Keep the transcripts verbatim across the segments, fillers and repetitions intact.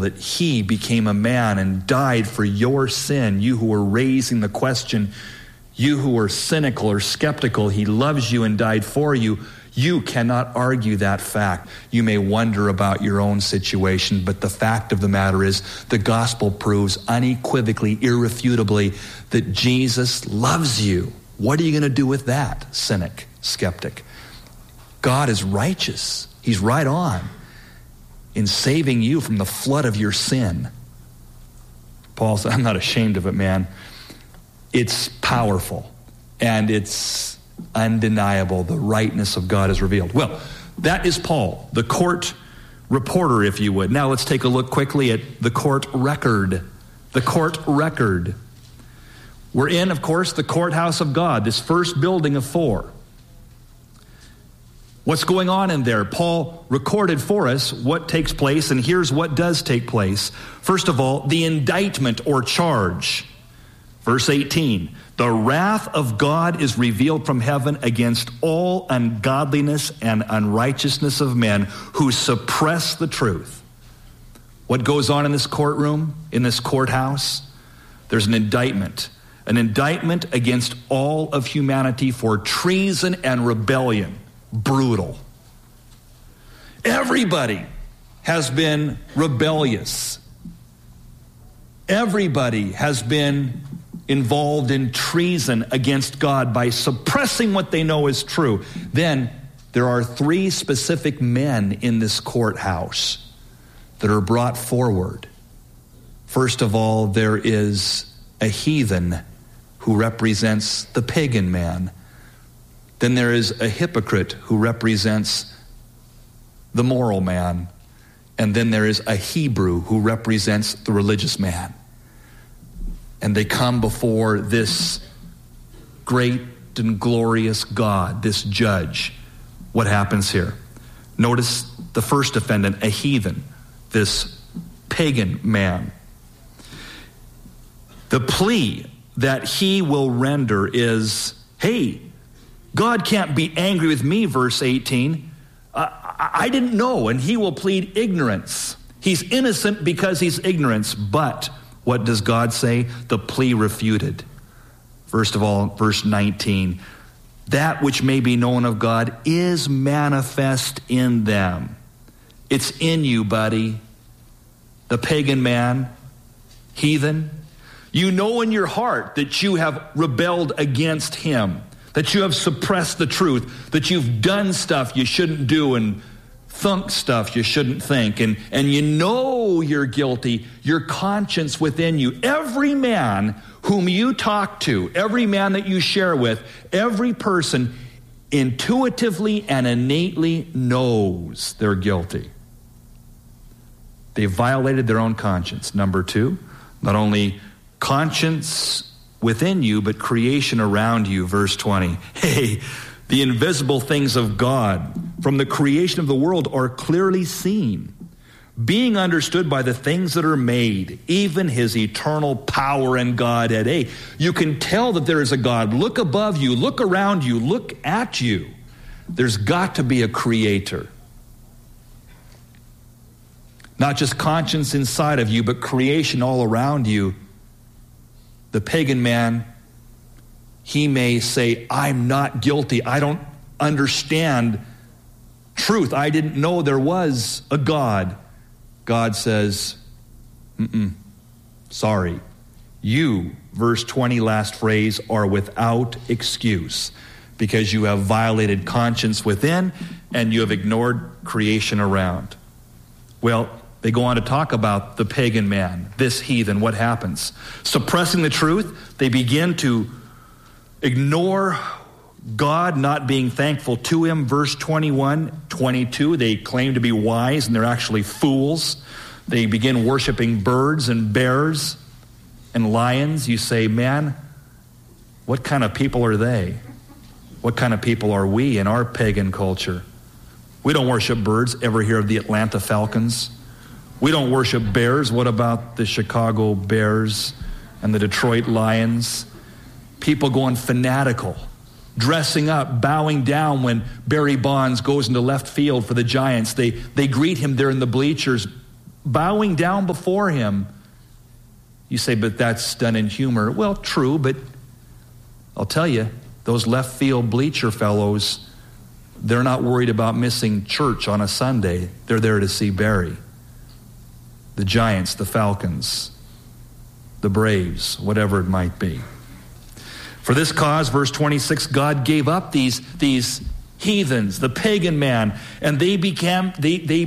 that he became a man and died for your sin. You who are raising the question, you who are cynical or skeptical, he loves you and died for you. You cannot argue that fact. You may wonder about your own situation, but the fact of the matter is the gospel proves unequivocally, irrefutably that Jesus loves you. What are you going to do with that, cynic, skeptic? God is righteous. He's right on in saving you from the flood of your sin. Paul said, I'm not ashamed of it, man. It's powerful and it's undeniable. The rightness of God is revealed. Well, that is Paul, the court reporter, if you would. Now let's take a look quickly at the court record. The court record. We're in, of course, the courthouse of God, this first building of four. What's going on in there? Paul recorded for us what takes place, and here's what does take place. First of all, the indictment or charge. Verse eighteen, the wrath of God is revealed from heaven against all ungodliness and unrighteousness of men who suppress the truth. What goes on in this courtroom, in this courthouse? There's an indictment. An indictment against all of humanity for treason and rebellion. Brutal. Everybody has been rebellious. Everybody has been involved in treason against God by suppressing what they know is true. Then there are three specific men in this courthouse that are brought forward. First of all, there is a heathen who represents the pagan man. Then there is a hypocrite who represents the moral man. And then there is a Hebrew who represents the religious man. And they come before this great and glorious God, this judge. What happens here? Notice the first defendant, a heathen, this pagan man. The plea that he will render is, hey, God can't be angry with me, verse eighteen. Uh, I didn't know, and he will plead ignorance. He's innocent because he's ignorant. But what does God say? The plea refuted. First of all, verse nineteen, that which may be known of God is manifest in them. It's in you, buddy. The pagan man, heathen. You know in your heart that you have rebelled against him, that you have suppressed the truth, that you've done stuff you shouldn't do and thunk stuff you shouldn't think, and, and you know you're guilty, your conscience within you. Every man whom you talk to, every man that you share with, every person intuitively and innately knows they're guilty. They violated their own conscience. Number two, not only conscience within you, but creation around you. Verse twenty. Hey, the invisible things of God from the creation of the world are clearly seen, being understood by the things that are made, even his eternal power and Godhead. Hey, you can tell that there is a God. Look above you, look around you, look at you. There's got to be a creator. Not just conscience inside of you, but creation all around you. The pagan man, he may say, I'm not guilty. I don't understand truth. I didn't know there was a God. God says, mm-mm, sorry. You, verse twenty, last phrase, are without excuse because you have violated conscience within and you have ignored creation around. Well, they go on to talk about the pagan man, this heathen. What happens? Suppressing the truth, they begin to ignore God, not being thankful to him. Verse twenty-one, twenty-two, they claim to be wise and they're actually fools. They begin worshiping birds and bears and lions. You say, man, what kind of people are they? What kind of people are we in our pagan culture? We don't worship birds. Ever hear of the Atlanta Falcons? We don't worship bears. What about the Chicago Bears and the Detroit Lions? People going fanatical, dressing up, bowing down when Barry Bonds goes into left field for the Giants. They, they greet him there in the bleachers, bowing down before him. You say, but that's done in humor. Well, true, but I'll tell you, those left field bleacher fellows, they're not worried about missing church on a Sunday. They're there to see Barry. The Giants, the Falcons, the Braves, whatever it might be. For this cause, verse twenty-six, God gave up these, these heathens, the pagan man, and they became they they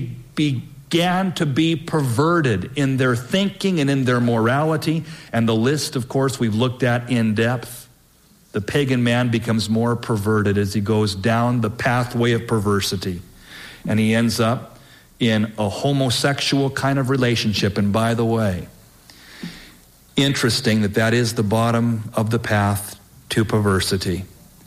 began to be perverted in their thinking and in their morality. And the list, of course, we've looked at in depth. The pagan man becomes more perverted as he goes down the pathway of perversity. And he ends up in a homosexual kind of relationship. And by the way, interesting that that is the bottom of the path to perversity.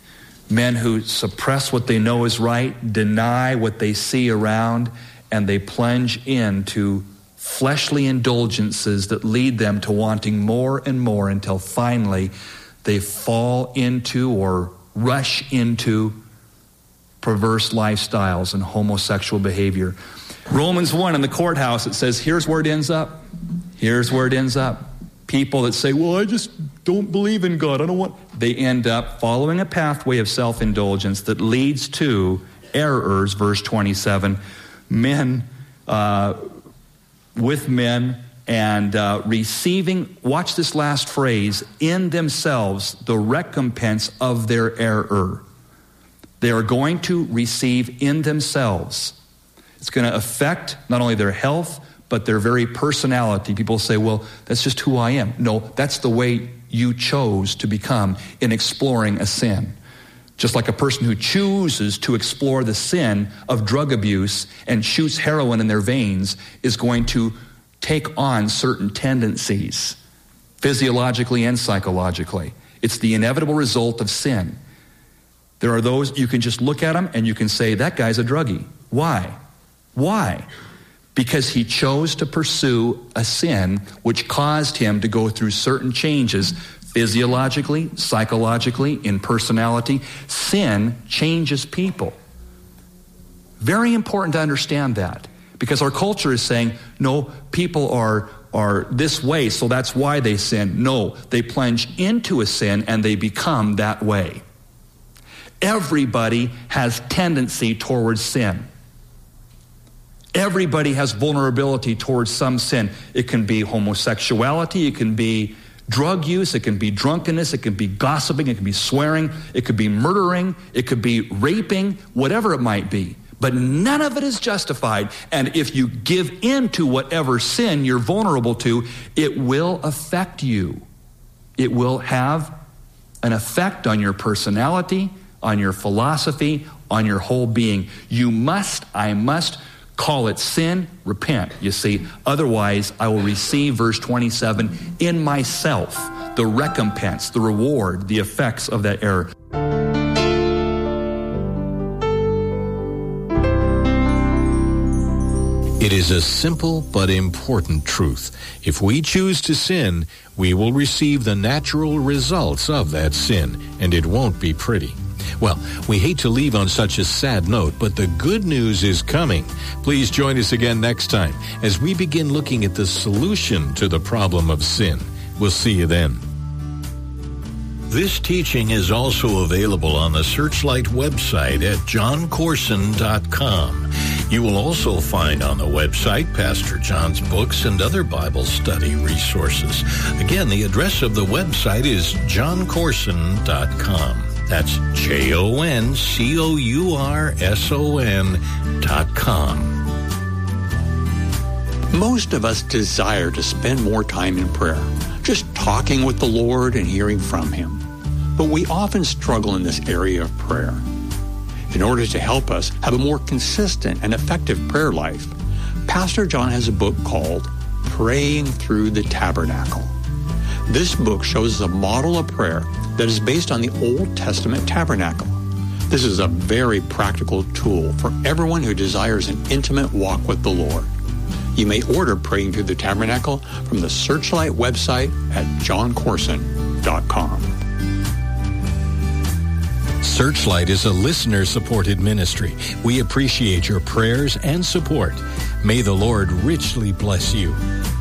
Men who suppress what they know is right, deny what they see around, and they plunge into fleshly indulgences that lead them to wanting more and more until finally they fall into or rush into perverse lifestyles and homosexual behavior. Romans one in the courthouse, it says, here's where it ends up. Here's where it ends up. People that say, well, I just don't believe in God. I don't want... They end up following a pathway of self-indulgence that leads to errors, verse twenty-seven. Men uh, with men and uh, receiving, watch this last phrase, in themselves the recompense of their error. They are going to receive in themselves. It's going to affect not only their health, but their very personality. People say, well, that's just who I am. No, that's the way you chose to become in exploring a sin. Just like a person who chooses to explore the sin of drug abuse and shoots heroin in their veins is going to take on certain tendencies, physiologically and psychologically. It's the inevitable result of sin. There are those, you can just look at them and you can say, that guy's a druggie. Why? Why? Because he chose to pursue a sin which caused him to go through certain changes physiologically, psychologically, in personality. Sin changes people. Very important to understand that, because our culture is saying, no, people are, are this way, so that's why they sin. No, they plunge into a sin and they become that way. Everybody has tendency towards sin. Everybody has vulnerability towards some sin. It can be homosexuality, it can be drug use, it can be drunkenness, it can be gossiping, it can be swearing, it could be murdering, it could be raping, whatever it might be. But none of it is justified. And if you give in to whatever sin you're vulnerable to, it will affect you. It will have an effect on your personality, on your philosophy, on your whole being. You must, I must, call it sin, repent, you see. Otherwise, I will receive, verse twenty-seven, in myself, the recompense, the reward, the effects of that error. It is a simple but important truth. If we choose to sin, we will receive the natural results of that sin, and it won't be pretty. Well, we hate to leave on such a sad note, but the good news is coming. Please join us again next time as we begin looking at the solution to the problem of sin. We'll see you then. This teaching is also available on the Searchlight website at john corson dot com. You will also find on the website Pastor John's books and other Bible study resources. Again, the address of the website is john corson dot com. That's J O N C O U R S O N dot com. Most of us desire to spend more time in prayer, just talking with the Lord and hearing from Him. But we often struggle in this area of prayer. In order to help us have a more consistent and effective prayer life, Pastor John has a book called Praying Through the Tabernacle. This book shows us a model of prayer that is based on the Old Testament tabernacle. This is a very practical tool for everyone who desires an intimate walk with the Lord. You may order Praying Through the Tabernacle from the Searchlight website at john corson dot com. Searchlight is a listener-supported ministry. We appreciate your prayers and support. May the Lord richly bless you.